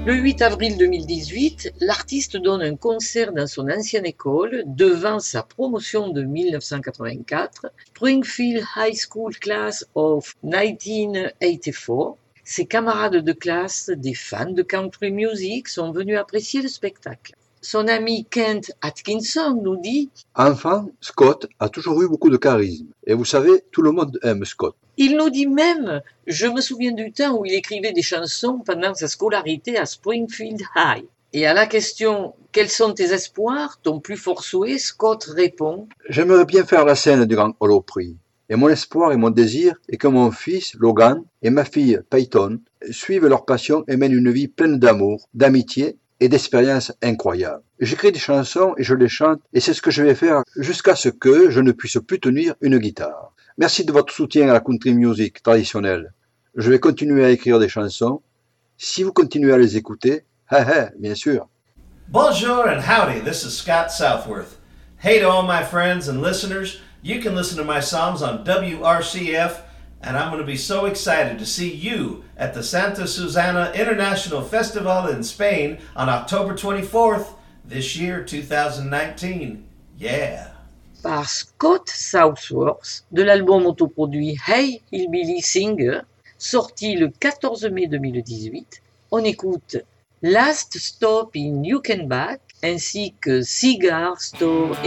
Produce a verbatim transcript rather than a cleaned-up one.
Le huit avril deux mille dix-huit, l'artiste donne un concert dans son ancienne école devant sa promotion de mille neuf cent quatre-vingt-quatre, Springfield High School Class of nineteen eighty-four. Ses camarades de classe, des fans de country music, sont venus apprécier le spectacle. Son ami Kent Atkinson nous dit « Enfant, Scott a toujours eu beaucoup de charisme. Et vous savez, tout le monde aime Scott. » Il nous dit même « Je me souviens du temps où il écrivait des chansons pendant sa scolarité à Springfield High. » Et à la question « Quels sont tes espoirs, ton plus fort souhait ?» Scott répond « J'aimerais bien faire la scène du Grand Holo Prix. Et mon espoir et mon désir est que mon fils, Logan, et ma fille, Peyton, suivent leur passion et mènent une vie pleine d'amour, d'amitié et d'expériences incroyables. J'écris des chansons et je les chante et c'est ce que je vais faire jusqu'à ce que je ne puisse plus tenir une guitare. Merci de votre soutien à la country music traditionnelle. Je vais continuer à écrire des chansons. Si vous continuez à les écouter, hé hé, bien sûr. Bonjour and howdy, this is Scott Southworth. Hey to all my friends and listeners, you can listen to my songs on W R C F, and I'm going to be so excited to see you at the Santa Susana International Festival in Spain on October twenty-fourth this year, twenty nineteen. Yeah! Par Scott Southworth de l'album autoproduit Hey Hillbilly Singer, sorti le quatorze mai deux mille dix-huit. On écoute Last Stop in Yukenbach ainsi que Cigar Store